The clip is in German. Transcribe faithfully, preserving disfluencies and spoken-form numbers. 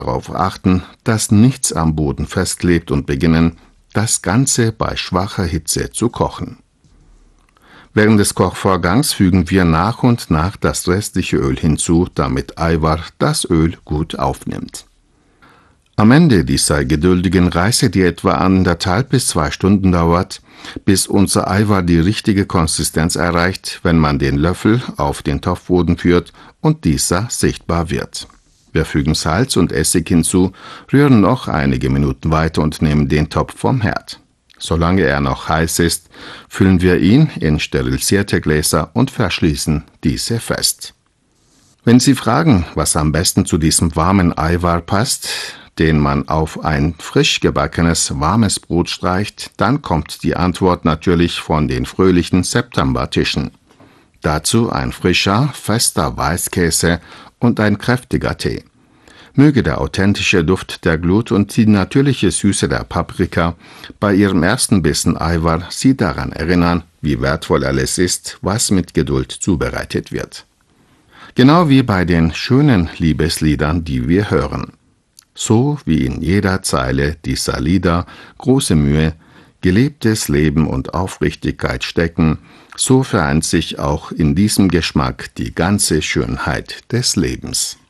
darauf achten, dass nichts am Boden festklebt und beginnen, das Ganze bei schwacher Hitze zu kochen. Während des Kochvorgangs fügen wir nach und nach das restliche Öl hinzu, damit Aivar das Öl gut aufnimmt. Am Ende dieser geduldigen Reise, die etwa anderthalb bis zwei Stunden dauert, bis unser Aivar die richtige Konsistenz erreicht, wenn man den Löffel auf den Topfboden führt und dieser sichtbar wird. Wir fügen Salz und Essig hinzu, rühren noch einige Minuten weiter und nehmen den Topf vom Herd. Solange er noch heiß ist, füllen wir ihn in sterilisierte Gläser und verschließen diese fest. Wenn Sie fragen, was am besten zu diesem warmen Aivar passt, den man auf ein frisch gebackenes, warmes Brot streicht, dann kommt die Antwort natürlich von den fröhlichen Septembertischen. Dazu ein frischer, fester Weißkäse und ein kräftiger Tee. Möge der authentische Duft der Glut und die natürliche Süße der Paprika bei Ihrem ersten Bissen Aivar Sie daran erinnern, wie wertvoll alles ist, was mit Geduld zubereitet wird. Genau wie bei den schönen Liebesliedern, die wir hören. So wie in jeder Zeile dieser Lieder große Mühe, gelebtes Leben und Aufrichtigkeit stecken, so vereint sich auch in diesem Geschmack die ganze Schönheit des Lebens.